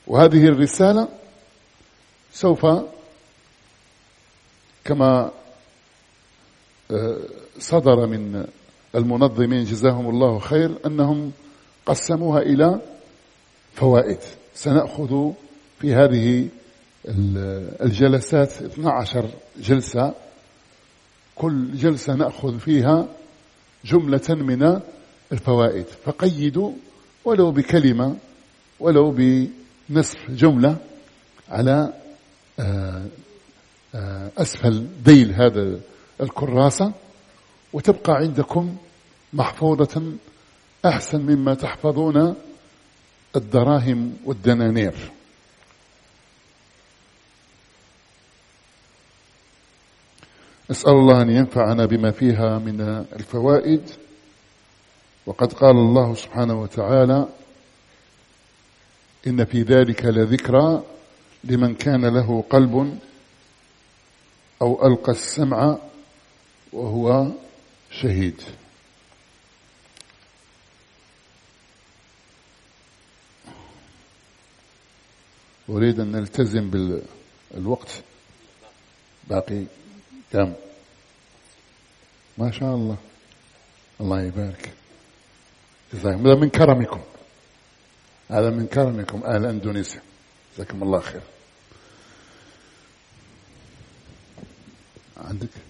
وهذه الرسالة سوف كما صدر من المنظمين جزاهم الله خير أنهم قسموها إلى فوائد. سنأخذ في هذه الجلسات 12 جلسة، كل جلسة نأخذ فيها جملة من الفوائد، فقيدوا ولو بكلمة ولو بنصف جملة على أسفل ذيل هذا الكراسة، وتبقى عندكم محفوظة أحسن مما تحفظون الدراهم والدنانير. أسأل الله أن ينفعنا بما فيها من الفوائد. وقد قال الله سبحانه وتعالى: إن في ذلك لذكرى لمن كان له قلب أو ألقى السمع وهو شهيد. أريد أن نلتزم بالوقت. باقي كم؟ ما شاء الله، الله يبارك. جزاكم هذا من كرمكم، هذا من كرمكم أهل أندونيسيا، جزاكم الله خير. عندك